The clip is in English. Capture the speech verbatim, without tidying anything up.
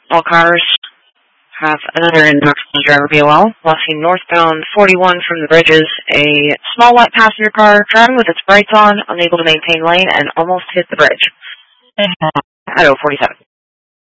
All cars have another intoxicated driver B O L. Lossing northbound forty-one from the bridges, a small white passenger car driving with its brights on, unable to maintain lane, and almost hit the bridge. At oh forty-seven.